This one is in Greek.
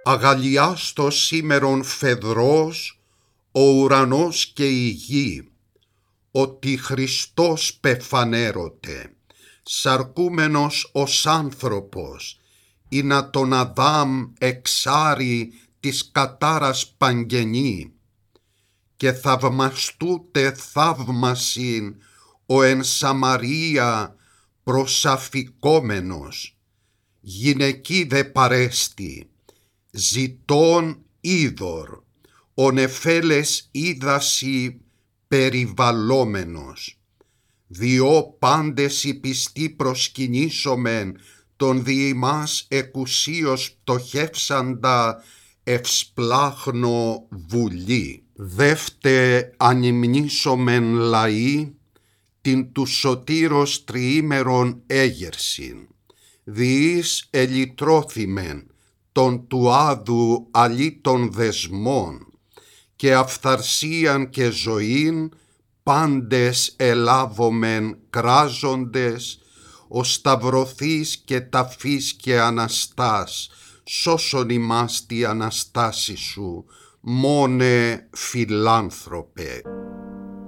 Αγαλιάστο σήμερον φεδρός ο ουρανός και η γη, ότι Χριστός πεφανέρωτε, σαρκούμενος ως άνθρωπος, ή να τον Αδάμ εξάρει της κατάρας παγγενή, και θαυμαστούτε θαύμασιν ο εν Σαμαρία προσαφικόμενος, γυναική δε παρέστη, ζητών είδωρ, ο νεφέλες είδαση περιβαλλόμενος, διό πάντες οι πιστοί προσκυνήσομεν τον δι' ημάς εκουσίως πτωχεύσαντα ευσπλάχνο βουλή. Δεύτε ανυμνήσομεν λαοί την του σωτήρος τριήμερον έγερσιν, διείς ελυτρώθημεν των του άδου αλήτων δεσμών, και αυθαρσίαν και ζωήν πάντες ελάβομεν κράζοντες, ο σταυρωθείς και ταφής και Αναστάς, σώσον ημάς τη Αναστάση σου, μόνε φιλάνθρωπε.